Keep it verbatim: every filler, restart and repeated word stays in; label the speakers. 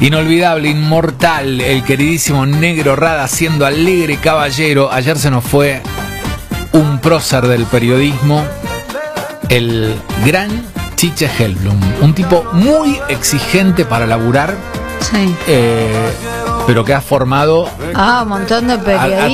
Speaker 1: Inolvidable, inmortal, el queridísimo Negro Rada siendo alegre caballero. Ayer se nos fue un prócer del periodismo, el gran Chiche Helblum, un tipo muy exigente para laburar,
Speaker 2: Sí.
Speaker 1: eh, pero que ha formado
Speaker 2: Ah, un montón de
Speaker 1: a,
Speaker 2: periodistas.
Speaker 1: a